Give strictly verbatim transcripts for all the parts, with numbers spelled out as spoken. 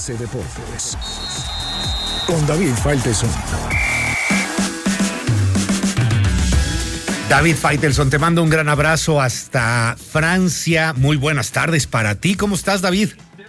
R C Deportes con David Faitelson. David Faitelson, te mando un gran abrazo hasta Francia. Muy buenas tardes para ti. ¿Cómo estás, David?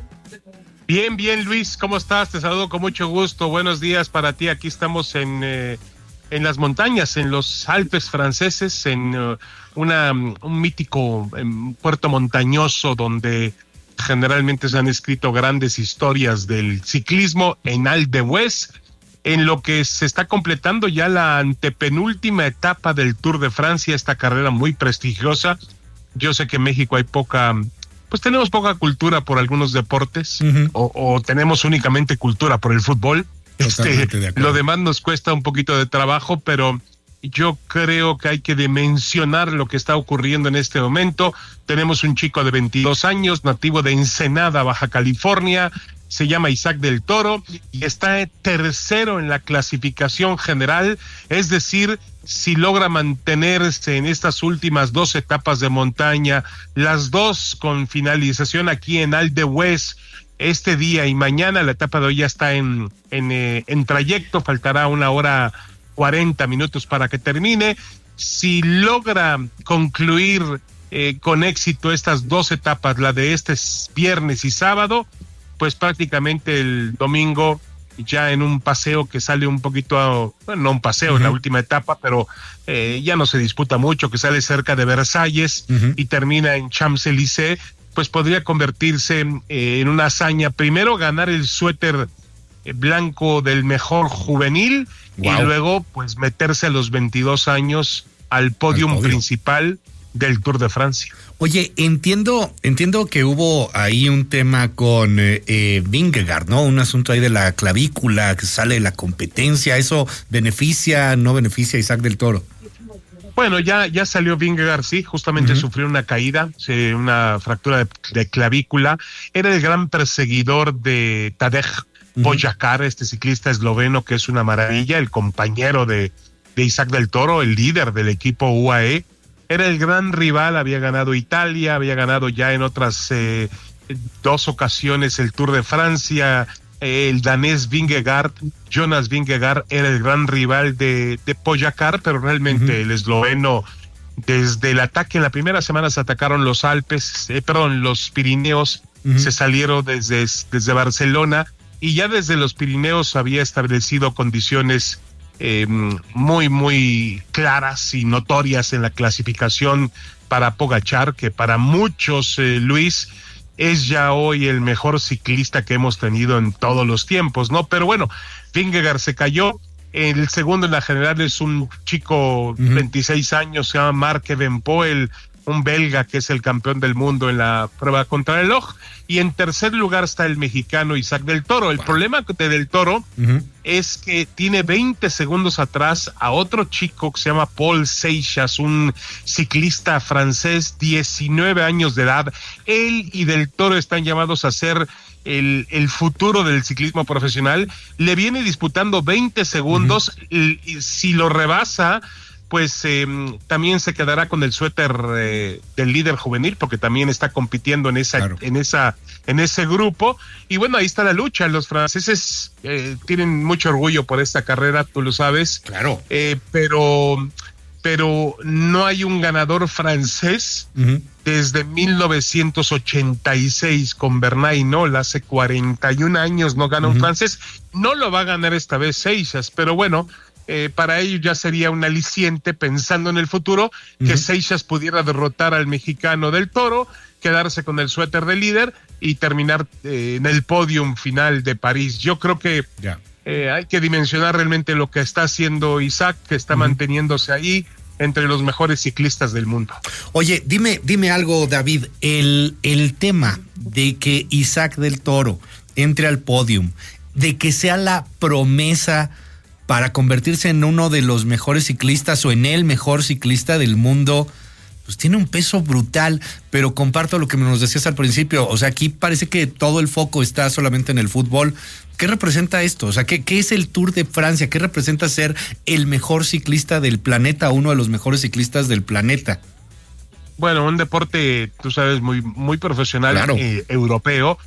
Bien, bien, Luis. ¿Cómo estás? Te saludo con mucho gusto. Buenos días para ti. Aquí estamos en, eh, en las montañas, en los Alpes franceses, en uh, una, un mítico um, puerto montañoso donde generalmente se han escrito grandes historias del ciclismo, en Alpe d'Huez, en lo que se está completando ya la antepenúltima etapa del Tour de Francia, esta carrera muy prestigiosa. Yo sé que en México hay poca, pues tenemos poca cultura por algunos deportes, uh-huh. o, o tenemos únicamente cultura por el fútbol. Este, de lo demás nos cuesta un poquito de trabajo, pero yo creo que hay que dimensionar lo que está ocurriendo en este momento. Tenemos un chico de veintidós años, nativo de Ensenada, Baja California, se llama Isaac del Toro y está tercero en la clasificación general, es decir, si logra mantenerse en estas últimas dos etapas de montaña, las dos con finalización aquí en Alpe d'Huez, este día y mañana, la etapa de hoy ya está en, en, eh, en trayecto, faltará una hora cuarenta minutos para que termine. Si logra concluir eh, con éxito estas dos etapas, la de este viernes y sábado, pues prácticamente el domingo ya en un paseo que sale un poquito, a, bueno, no un paseo, uh-huh. en la última etapa, pero eh, ya no se disputa mucho, que sale cerca de Versalles uh-huh. y termina en Champs-Élysées, pues podría convertirse eh, en una hazaña. Primero ganar el suéter eh, blanco del mejor juvenil, wow. y luego pues meterse a los veintidós años al podium principal del Tour de Francia. Oye, entiendo entiendo que hubo ahí un tema con eh, eh, Vingegaard, ¿no? Un asunto ahí de la clavícula, que sale de la competencia. ¿Eso beneficia, no beneficia a Isaac del Toro? Bueno, ya, ya salió Vingegaard, sí, justamente uh-huh. sufrió una caída, sí, una fractura de, de clavícula. Era el gran perseguidor de Tadej uh-huh. Pogačar, este ciclista esloveno que es una maravilla, el compañero de, de Isaac del Toro, el líder del equipo U A E. Era el gran rival, había ganado Italia, había ganado ya en otras eh, dos ocasiones el Tour de Francia. Eh, el danés Vingegaard, Jonas Vingegaard, era el gran rival de, de Pogačar, pero realmente uh-huh. el esloveno, desde el ataque en la primera semana se atacaron los Alpes, eh, perdón, los Pirineos, uh-huh. se salieron desde, desde Barcelona y ya desde los Pirineos había establecido condiciones Eh, muy, muy claras y notorias en la clasificación para Pogačar, que para muchos, eh, Luis, es ya hoy el mejor ciclista que hemos tenido en todos los tiempos, ¿no? Pero bueno, Vingegaard se cayó. El segundo en la general es un chico de uh-huh. veintiséis años, se llama Marc Evenepoel, un belga que es el campeón del mundo en la prueba contrarreloj. Y en tercer lugar está el mexicano Isaac del Toro. El wow. problema de del Toro uh-huh. es que tiene veinte segundos atrás a otro chico que se llama Paul Seixas, un ciclista francés, diecinueve años de edad. Él y del Toro están llamados a ser el, el futuro del ciclismo profesional. Le viene disputando veinte segundos uh-huh. y, y si lo rebasa, pues eh, también se quedará con el suéter eh, del líder juvenil, porque también está compitiendo en esa, claro. en esa, en ese grupo. Y bueno, ahí está la lucha. Los franceses eh, tienen mucho orgullo por esta carrera, tú lo sabes. Claro. Eh, pero, pero no hay un ganador francés uh-huh. desde mil novecientos ochenta y seis con Bernard Hinault. Hace cuarenta y un años no gana uh-huh. un francés. No lo va a ganar esta vez Seixas, pero bueno. Eh, para ello ya sería un aliciente, pensando en el futuro, uh-huh. que Seixas pudiera derrotar al mexicano del Toro, quedarse con el suéter de líder y terminar eh, en el podium final de París. Yo creo que yeah. eh, hay que dimensionar realmente lo que está haciendo Isaac, que está uh-huh. manteniéndose ahí entre los mejores ciclistas del mundo. Oye, dime, dime algo, David, el, el tema de que Isaac del Toro entre al podium, de que sea la promesa para convertirse en uno de los mejores ciclistas o en el mejor ciclista del mundo, pues tiene un peso brutal, pero comparto lo que nos decías al principio, o sea, aquí parece que todo el foco está solamente en el fútbol. ¿Qué representa esto? O sea, ¿qué, qué es el Tour de Francia? ¿Qué representa ser el mejor ciclista del planeta, uno de los mejores ciclistas del planeta? Bueno, un deporte, tú sabes, muy, muy profesional, claro. eh, europeo,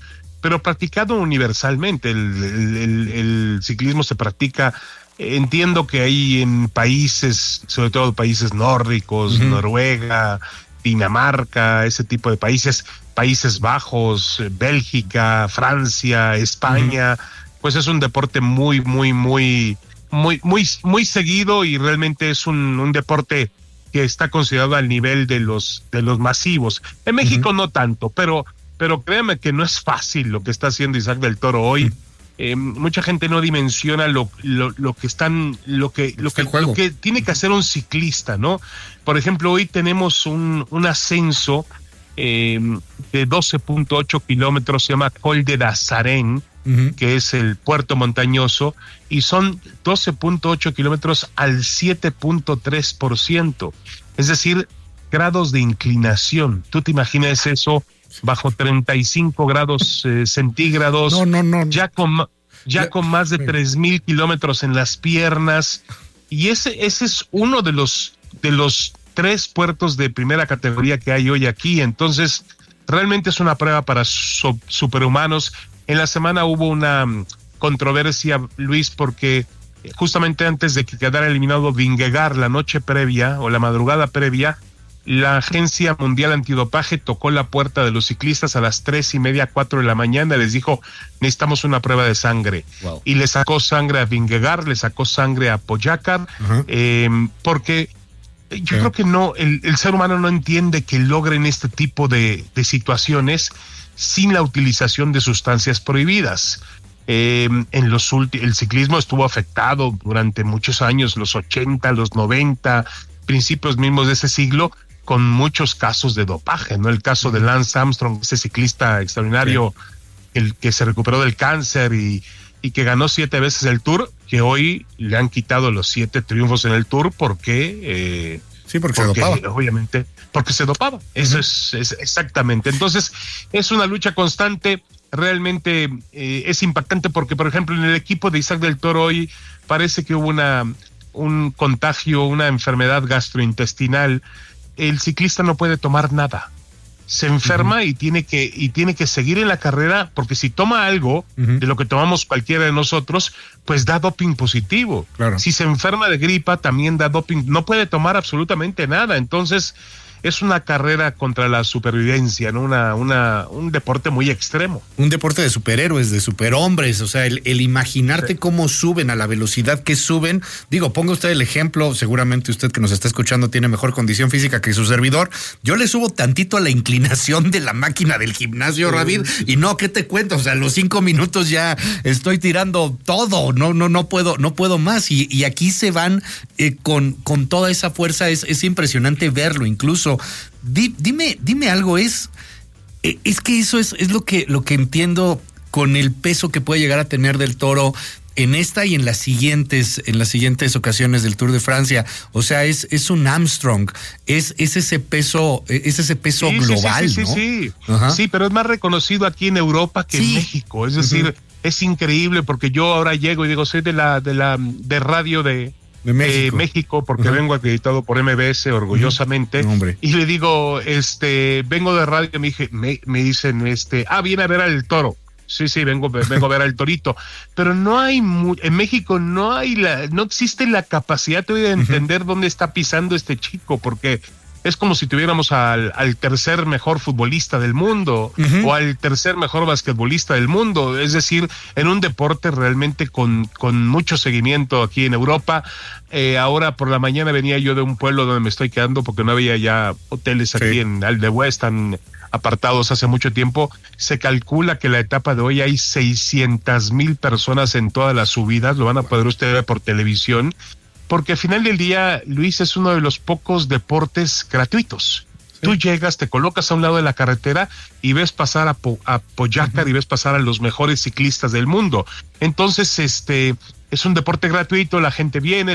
pero practicado universalmente. El, el, el, el ciclismo se practica, entiendo que hay en países, sobre todo países nórdicos, uh-huh. Noruega, Dinamarca, ese tipo de países, Países Bajos, Bélgica, Francia, España, uh-huh. pues es un deporte muy, muy, muy, muy, muy, muy seguido, y realmente es un, un deporte que está considerado al nivel de los, de los masivos. En México uh-huh. no tanto, pero, pero créeme que no es fácil lo que está haciendo Isaac del Toro hoy. Uh-huh. Eh, mucha gente no dimensiona lo, lo, lo que están, lo que, lo que, lo que tiene que hacer un ciclista, ¿no? Por ejemplo, hoy tenemos un, un ascenso eh, de doce punto ocho kilómetros, se llama Col de Dazarén, uh-huh. que es el puerto montañoso, y son doce punto ocho kilómetros al siete punto tres por ciento, es decir, grados de inclinación. ¿Tú te imaginas eso? Bajo treinta y cinco grados eh, centígrados, no, no, no. ya con ya, ya con más de tres mil kilómetros en las piernas, y ese ese es uno de los de los tres puertos de primera categoría que hay hoy aquí. Entonces realmente es una prueba para so, superhumanos. En la semana hubo una controversia, Luis, porque justamente antes de que quedara eliminado Vingegaard, la noche previa o la madrugada previa, la Agencia Mundial Antidopaje tocó la puerta de los ciclistas a las tres y media, cuatro de la mañana. Les dijo, necesitamos una prueba de sangre. Wow. Y le sacó sangre a Vingegaard, le sacó sangre a Pogačar, uh-huh. eh, porque yo uh-huh. creo que no, el, el ser humano no entiende que logren este tipo de, de situaciones sin la utilización de sustancias prohibidas. Eh, en los ulti- el ciclismo estuvo afectado durante muchos años, los ochenta, los noventa, principios mismos de ese siglo, con muchos casos de dopaje, ¿no? El caso de Lance Armstrong, ese ciclista extraordinario, sí. el que se recuperó del cáncer y, y que ganó siete veces el Tour, que hoy le han quitado los siete triunfos en el Tour porque... Eh, sí, porque, porque se dopaba. Obviamente, porque se dopaba. Eso uh-huh. es, es exactamente. Entonces, es una lucha constante. Realmente eh, es impactante porque, por ejemplo, en el equipo de Isaac del Toro hoy parece que hubo una... un contagio, una enfermedad gastrointestinal. El ciclista no puede tomar nada, se enferma uh-huh. y tiene que y tiene que seguir en la carrera, porque si toma algo uh-huh. de lo que tomamos cualquiera de nosotros, pues da doping positivo. Claro. Si se enferma de gripa, también da doping, no puede tomar absolutamente nada. Entonces es una carrera contra la supervivencia, ¿no? Una, una, un deporte muy extremo. Un deporte de superhéroes, de superhombres, o sea, el, el imaginarte sí. cómo suben a la velocidad que suben. Digo, ponga usted el ejemplo, seguramente usted que nos está escuchando tiene mejor condición física que su servidor. Yo le subo tantito a la inclinación de la máquina del gimnasio, sí. David, y no, ¿qué te cuento? O sea, a los cinco minutos ya estoy tirando todo, no, no, no puedo, no puedo más. Y, y aquí se van eh, con, con toda esa fuerza, es, es impresionante verlo, incluso. Di, dime, dime algo, es, es que eso es, es lo que, lo que entiendo con el peso que puede llegar a tener del Toro en esta y en las siguientes, en las siguientes ocasiones del Tour de Francia. O sea, es, es un Armstrong, es, es ese peso, es ese peso sí, global, sí, sí, ¿no? Sí, sí, Ajá. sí, pero es más reconocido aquí en Europa que sí. en México. Es decir, uh-huh. es increíble porque yo ahora llego y digo, soy de la, de la, de radio de De México. Eh, México, porque uh-huh. vengo acreditado por M B S orgullosamente, uh-huh. y le digo, este, vengo de radio, me, dije, me, me dicen, este, ah, viene a ver al Toro. Sí, sí, vengo, vengo a ver al Torito, pero no hay, mu- en México no hay la, no existe la capacidad de entender uh-huh. dónde está pisando este chico, porque es como si tuviéramos al, al tercer mejor futbolista del mundo uh-huh. o al tercer mejor basquetbolista del mundo. Es decir, en un deporte realmente con, con mucho seguimiento aquí en Europa. Eh, ahora por la mañana venía yo de un pueblo donde me estoy quedando porque no había ya hoteles aquí sí. en Aldehue, están apartados hace mucho tiempo. Se calcula que la etapa de hoy hay seiscientas mil personas en todas las subidas, lo van a poder ustedes ver por televisión. Porque al final del día, Luis, es uno de los pocos deportes gratuitos. Sí. Tú llegas, te colocas a un lado de la carretera y ves pasar a, po- a Pogačar uh-huh. y ves pasar a los mejores ciclistas del mundo. Entonces, este, es un deporte gratuito, la gente viene,